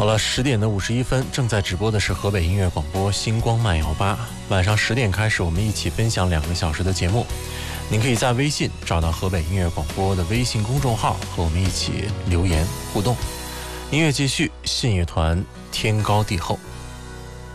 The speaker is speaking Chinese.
好了，10:51，正在直播的是河北音乐广播星光慢摇吧。晚上10点开始，我们一起分享2个小时的节目。您可以在微信找到河北音乐广播的微信公众号，和我们一起留言互动。音乐继续，信乐团天高地厚。